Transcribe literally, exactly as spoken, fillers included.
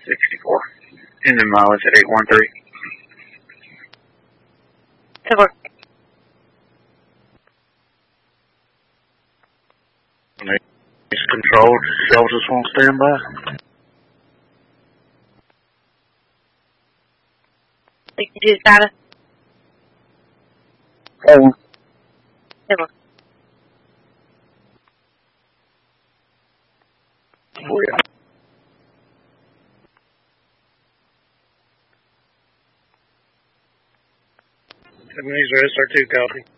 sixty-four. Engine mileage at eight one three. Over. It's controlled. Shelters won't stand by. sixty-two status. Over. Over. Oh, yeah. Ebenezer S R two, copy.